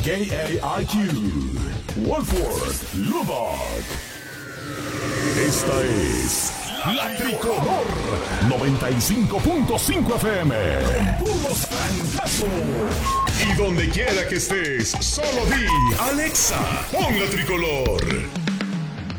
KAIQ, Wolford, Lubbock. Esta es La Tricolor 95.5 FM. Con puros fantásticos. Y donde quiera que estés, solo di Alexa, pon La Tricolor.